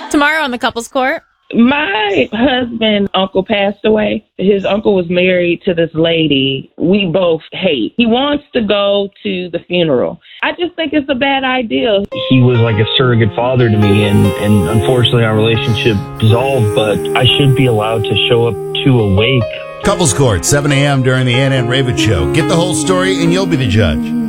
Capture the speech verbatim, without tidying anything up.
Tomorrow on the Couples Court. My husband's uncle passed away. His uncle was married to this lady we both hate. He wants to go to the funeral. I just think it's a bad idea. He was like a surrogate father to me, and, and unfortunately our relationship dissolved, but I should be allowed to show up to a wake. Couples Court, seven a.m. during the Ann and Ravitch Show. Get the whole story and you'll be the judge.